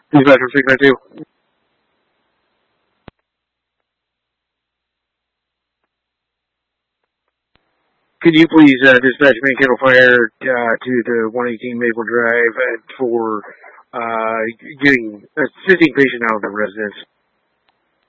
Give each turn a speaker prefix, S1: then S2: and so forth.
S1: Dispatch from 692. Could you please dispatch main kettle fire to the 118 Maple Drive for assisting patient out of the residence?